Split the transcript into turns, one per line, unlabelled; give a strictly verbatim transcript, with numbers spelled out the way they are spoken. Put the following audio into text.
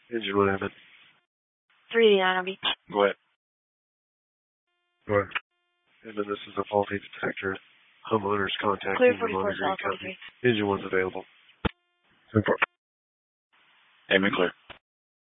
Engine one, Evan.
three D on Beach.
Go ahead.
Go ahead. Evan, this is a faulty detector. Homeowners contacting
Clear
the
forty-four,
monitoring
South
company.
forty-three.
Engine one's available. ten four.
Amen, clear.